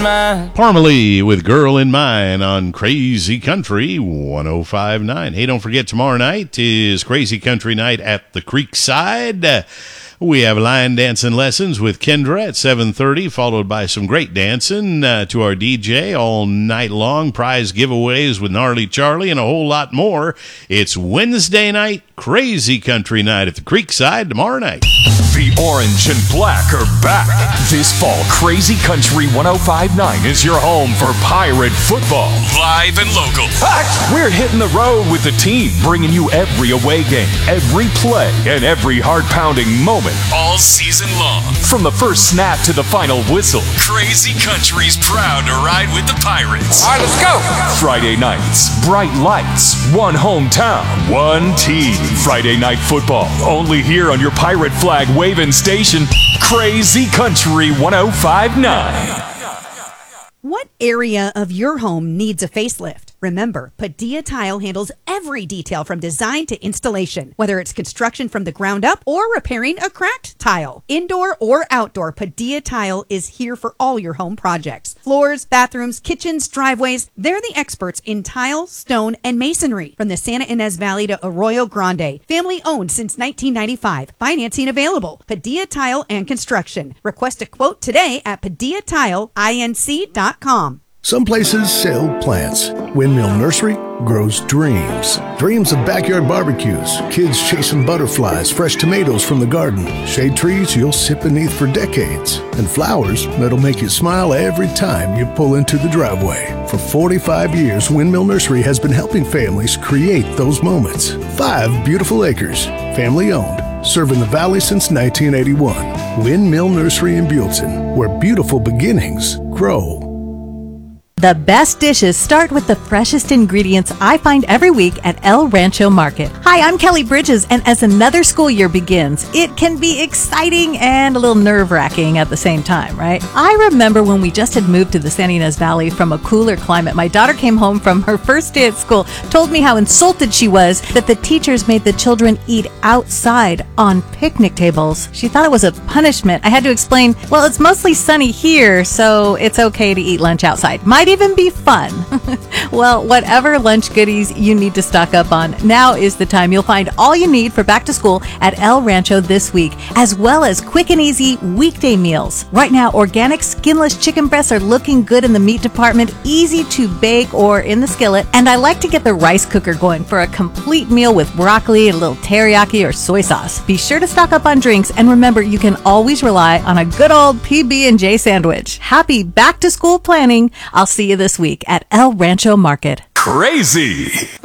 mind. Parmalee with Girl in Mine on Crazy Country 105.9. Hey, don't forget, tomorrow night is Crazy Country Night at the Creekside. We have line dancing lessons with Kendra at 7:30, followed by some great dancing to our DJ all night long, prize giveaways with Gnarly Charlie, and a whole lot more. It's Wednesday night, Crazy Country Night at the Creekside tomorrow night. The Orange and Black are back. This fall, Crazy Country 105.9 is your home for Pirate football. Live and local. We're hitting the road with the team, bringing you every away game, every play, and every heart-pounding moment all season long. From the first snap to the final whistle, Crazy Country's proud to ride with the Pirates. All right, let's go. Friday nights, bright lights, one hometown, one team. Friday night football, only here on your Pirate flag waving station, Crazy Country 105.9. What area of your home needs a facelift? Remember, Padilla Tile handles every detail from design to installation, whether it's construction from the ground up or repairing a cracked tile. Indoor or outdoor, Padilla Tile is here for all your home projects. Floors, bathrooms, kitchens, driveways, they're the experts in tile, stone, and masonry. From the Santa Ynez Valley to Arroyo Grande. Family owned since 1995. Financing available. Padilla Tile and Construction. Request a quote today at PadillaTileInc.com. Some places sell plants. Windmill Nursery grows dreams. Dreams of backyard barbecues, kids chasing butterflies, fresh tomatoes from the garden, shade trees you'll sit beneath for decades, and flowers that'll make you smile every time you pull into the driveway. For 45 years, Windmill Nursery has been helping families create those moments. 5 beautiful acres, family-owned, serving the valley since 1981. Windmill Nursery in Buellton, where beautiful beginnings grow. The best dishes start with the freshest ingredients I find every week at El Rancho Market. Hi, I'm Kelly Bridges, and as another school year begins, it can be exciting and a little nerve-wracking at the same time, right? I remember when we just had moved to the Santa Ynez Valley from a cooler climate. My daughter came home from her first day at school, told me how insulted she was that the teachers made the children eat outside on picnic tables. She thought it was a punishment. I had to explain, well, it's mostly sunny here, so it's okay to eat lunch outside. Might even be fun. Well, whatever lunch goodies you need to stock up on, now is the time. You'll find all you need for back to school at El Rancho this week, as well as quick and easy weekday meals. Right now, organic skinless chicken breasts are looking good in the meat department, easy to bake or in the skillet, and I like to get the rice cooker going for a complete meal with broccoli, a little teriyaki, or soy sauce. Be sure to stock up on drinks, and remember, you can always rely on a good old PB&J sandwich. Happy back to school planning. I'll see you this week at El Rancho Market. Crazy